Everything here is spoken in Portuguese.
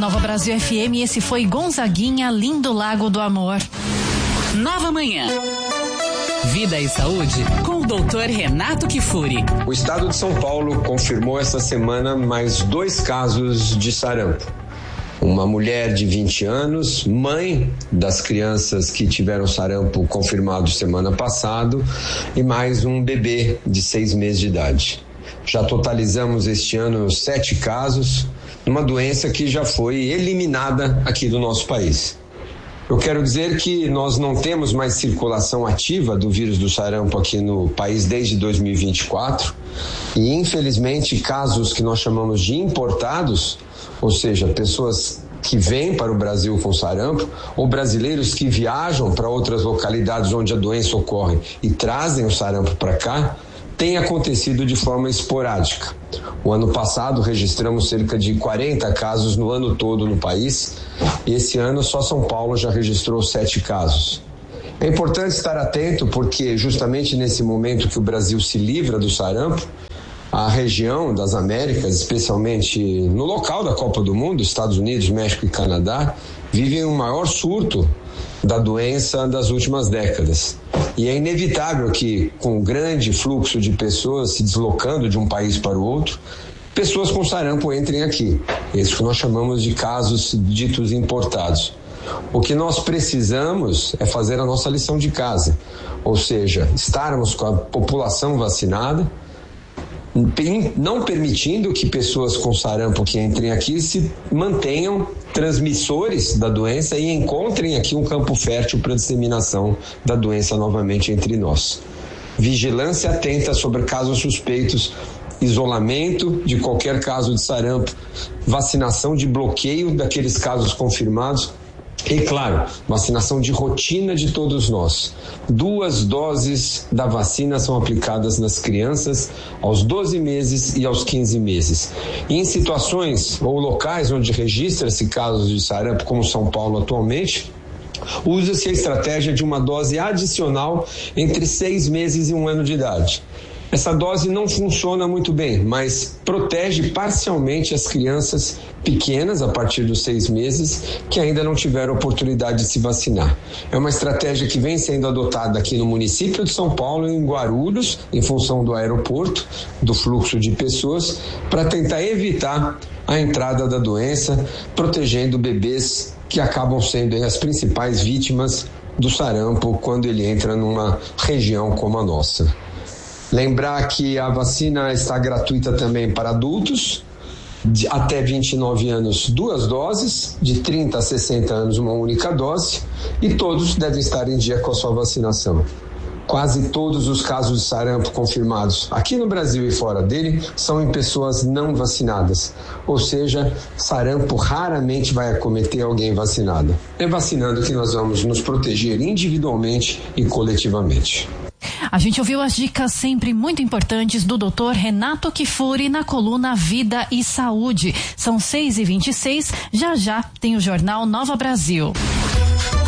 Nova Brasil FM, esse foi Gonzaguinha, Lindo Lago do Amor. Nova Manhã. Vida e Saúde com o Dr. Renato Kifuri. O estado de São Paulo confirmou essa semana mais 2 casos de sarampo. Uma mulher de 20 anos, mãe das crianças que tiveram sarampo confirmado semana passada, e mais um bebê de 6 meses de idade. Já totalizamos este ano 7 casos, uma doença que já foi eliminada aqui do nosso país. Eu quero dizer que nós não temos mais circulação ativa do vírus do sarampo aqui no país desde 2024 e, infelizmente, casos que nós chamamos de importados, ou seja, pessoas que vêm para o Brasil com sarampo ou brasileiros que viajam para outras localidades onde a doença ocorre e trazem o sarampo para cá, tem acontecido de forma esporádica. O ano passado registramos cerca de 40 casos no ano todo no país. Esse ano só São Paulo já registrou 7 casos. É importante estar atento porque justamente nesse momento que o Brasil se livra do sarampo, a região das Américas, especialmente no local da Copa do Mundo, Estados Unidos, México e Canadá, vivem um maior surto da doença das últimas décadas. E é inevitável que, com um grande fluxo de pessoas se deslocando de um país para o outro, pessoas com sarampo entrem aqui. Isso que nós chamamos de casos ditos importados. O que nós precisamos é fazer a nossa lição de casa, ou seja, estarmos com a população vacinada, não permitindo que pessoas com sarampo que entrem aqui se mantenham transmissores da doença e encontrem aqui um campo fértil para a disseminação da doença novamente entre nós. Vigilância atenta sobre casos suspeitos, isolamento de qualquer caso de sarampo, vacinação de bloqueio daqueles casos confirmados e, claro, vacinação de rotina de todos nós. 2 doses da vacina são aplicadas nas crianças aos 12 meses e aos 15 meses. E em situações ou locais onde registra-se casos de sarampo, como São Paulo atualmente, usa-se a estratégia de uma dose adicional entre 6 meses e 1 ano de idade. Essa dose não funciona muito bem, mas protege parcialmente as crianças pequenas, a partir dos 6 meses, que ainda não tiveram oportunidade de se vacinar. É uma estratégia que vem sendo adotada aqui no município de São Paulo, em Guarulhos, em função do aeroporto, do fluxo de pessoas, para tentar evitar a entrada da doença, protegendo bebês que acabam sendo as principais vítimas do sarampo quando ele entra numa região como a nossa. Lembrar que a vacina está gratuita também para adultos, de até 29 anos 2 doses, de 30 a 60 anos uma única dose, e todos devem estar em dia com a sua vacinação. Quase todos os casos de sarampo confirmados aqui no Brasil e fora dele são em pessoas não vacinadas, ou seja, sarampo raramente vai acometer alguém vacinado. É vacinando que nós vamos nos proteger individualmente e coletivamente. A gente ouviu as dicas sempre muito importantes do Dr. Renato Kifuri na coluna Vida e Saúde. São 6h26, já tem o Jornal Nova Brasil.